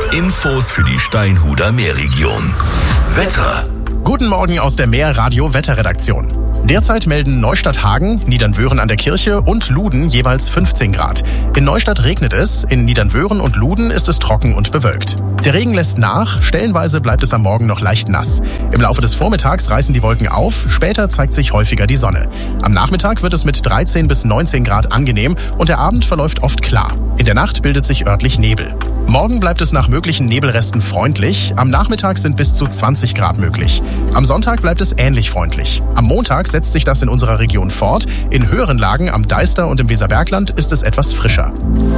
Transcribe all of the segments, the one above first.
Infos für die Steinhuder Meerregion. Wetter. Guten Morgen aus der Meer-Radio-Wetterredaktion. Derzeit melden Neustadt-Hagen, Niedernwöhren an der Kirche und Luden jeweils 15 Grad. In Neustadt regnet es, in Niedernwöhren und Luden ist es trocken und bewölkt. Der Regen lässt nach, stellenweise bleibt es am Morgen noch leicht nass. Im Laufe des Vormittags reißen die Wolken auf, später zeigt sich häufiger die Sonne. Am Nachmittag wird es mit 13 bis 19 Grad angenehm und der Abend verläuft oft klar. In der Nacht bildet sich örtlich Nebel. Morgen bleibt es nach möglichen Nebelresten freundlich, am Nachmittag sind bis zu 20 Grad möglich. Am Sonntag bleibt es ähnlich freundlich. Am Montag setzt sich das in unserer Region fort. In höheren Lagen am Deister und im Weserbergland ist es etwas frischer.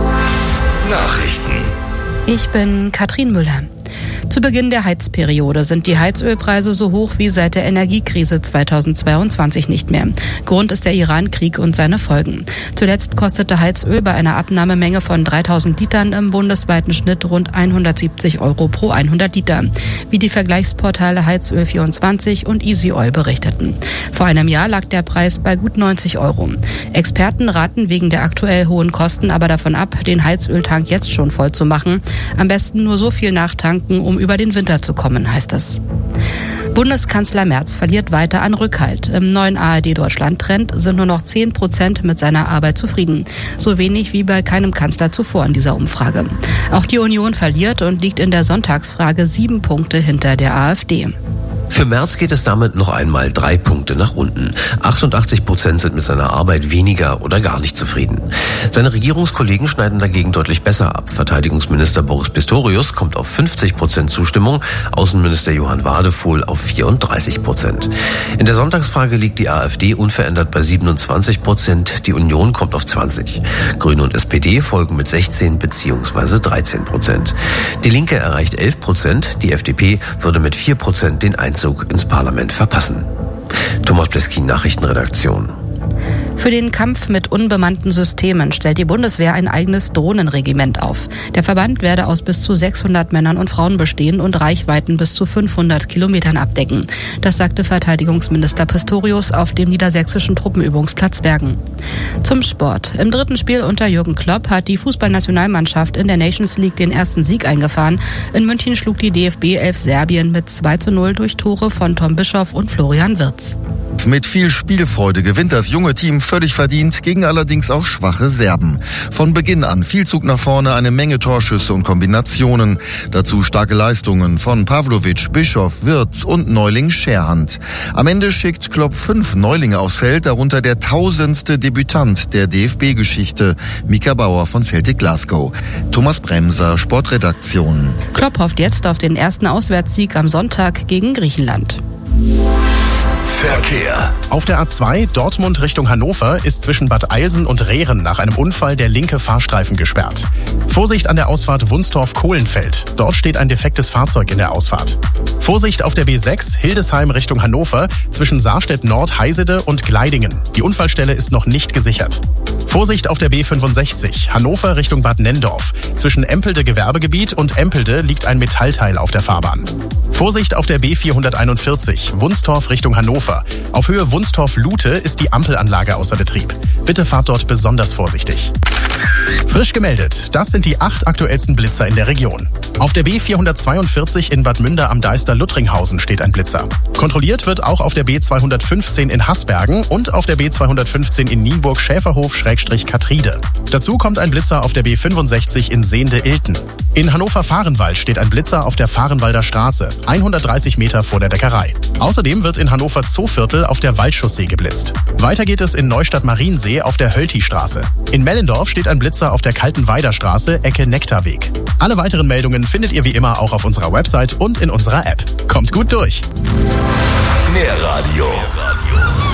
Nachrichten. Ich bin Katrin Müller. Zu Beginn der Heizperiode sind die Heizölpreise so hoch wie seit der Energiekrise 2022 nicht mehr. Grund ist der Iran-Krieg und seine Folgen. Zuletzt kostete Heizöl bei einer Abnahmemenge von 3000 Litern im bundesweiten Schnitt rund 170 € pro 100 Liter, wie die Vergleichsportale Heizöl24 und EasyOil berichteten. Vor einem Jahr lag der Preis bei gut 90 €. Experten raten wegen der aktuell hohen Kosten aber davon ab, den Heizöltank jetzt schon voll zu machen. Am besten nur so viel nachtanken, um über den Winter zu kommen, heißt es. Bundeskanzler Merz verliert weiter an Rückhalt. Im neuen ARD-Deutschland-Trend sind nur noch 10% mit seiner Arbeit zufrieden. So wenig wie bei keinem Kanzler zuvor in dieser Umfrage. Auch die Union verliert und liegt in der Sonntagsfrage 7 Punkte hinter der AfD. Für Merz geht es damit noch einmal 3 Punkte nach unten. 88% sind mit seiner Arbeit weniger oder gar nicht zufrieden. Seine Regierungskollegen schneiden dagegen deutlich besser ab. Verteidigungsminister Boris Pistorius kommt auf 50% Zustimmung, Außenminister Johann Wadefuhl auf 34%. In der Sonntagsfrage liegt die AfD unverändert bei 27%, die Union kommt auf 20%. Grüne und SPD folgen mit 16 bzw. 13%. Die Linke erreicht 11%, die FDP würde mit 4% den Einzug ins Parlament verpassen. Thomas Pleskin, Nachrichtenredaktion. Für den Kampf mit unbemannten Systemen stellt die Bundeswehr ein eigenes Drohnenregiment auf. Der Verband werde aus bis zu 600 Männern und Frauen bestehen und Reichweiten bis zu 500 Kilometern abdecken. Das sagte Verteidigungsminister Pistorius auf dem niedersächsischen Truppenübungsplatz Bergen. Zum Sport. Im dritten Spiel unter Jürgen Klopp hat die Fußballnationalmannschaft in der Nations League den ersten Sieg eingefahren. In München schlug die DFB 11 Serbien mit 2:0 durch Tore von Tom Bischoff und Florian Wirtz. Mit viel Spielfreude gewinnt das junge Team völlig verdient, gegen allerdings auch schwache Serben. Von Beginn an viel Zug nach vorne, eine Menge Torschüsse und Kombinationen. Dazu starke Leistungen von Pavlovic, Bischoff, Wirtz und Neuling Scherhand. Am Ende schickt Klopp 5 Neulinge aufs Feld, darunter der 1000. Debütant der DFB-Geschichte, Mika Bauer von Celtic Glasgow. Thomas Bremser, Sportredaktion. Klopp hofft jetzt auf den ersten Auswärtssieg am Sonntag gegen Griechenland. Verkehr. Auf der A2 Dortmund Richtung Hannover ist zwischen Bad Eilsen und Rehren nach einem Unfall der linke Fahrstreifen gesperrt. Vorsicht an der Ausfahrt Wunstorf-Kohlenfeld. Dort steht ein defektes Fahrzeug in der Ausfahrt. Vorsicht auf der B6 Hildesheim Richtung Hannover zwischen Saarstedt-Nord, Heisede und Gleidingen. Die Unfallstelle ist noch nicht gesichert. Vorsicht auf der B65 Hannover Richtung Bad Nendorf. Zwischen Empelde Gewerbegebiet und Empelde liegt ein Metallteil auf der Fahrbahn. Vorsicht auf der B441 Wunstorf Richtung Hannover. Auf Höhe Wunstorf-Lute ist die Ampelanlage außer Betrieb. Bitte fahrt dort besonders vorsichtig. Frisch gemeldet, das sind die 8 aktuellsten Blitzer in der Region. Auf der B442 in Bad Münder am Deister-Luttringhausen steht ein Blitzer. Kontrolliert wird auch auf der B215 in Haßbergen und auf der B215 in Nienburg-Schäferhof-Katride. Dazu kommt ein Blitzer auf der B65 in Sehnde-Ilten. In Hannover-Fahrenwald steht ein Blitzer auf der Fahrenwalder Straße, 130 Meter vor der Bäckerei. Außerdem wird in Hannover Zooviertel auf der Waldchaussee geblitzt. Weiter geht es in Neustadt-Mariensee auf der Hölti-Straße. In Mellendorf steht ein Blitzer auf der Kaltenweider Straße, Ecke Nektarweg. Alle weiteren Meldungen findet ihr wie immer auch auf unserer Website und in unserer App. Kommt gut durch! Mehr Radio.